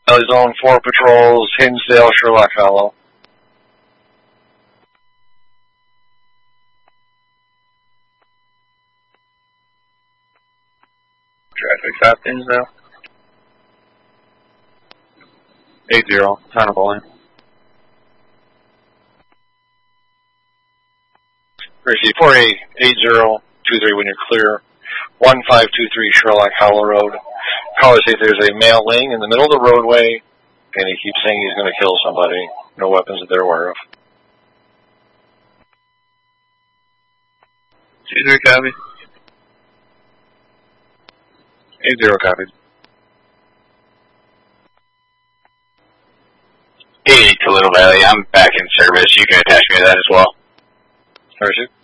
Valley Zone 4 patrols, Hinsdale, Sherlock Hollow. Traffic stop, Hinsdale. 80, Town of Bowling. Gracie, 488023 when you're clear. 1523 Sherlock Hollow Road. Caller says there's a male laying in the middle of the roadway, and he keeps saying he's going to kill somebody. No weapons that they're aware of. 23 copy. 80 copied. 88 to Little Valley. I'm back in service. You can attach me to that as well. Where is it?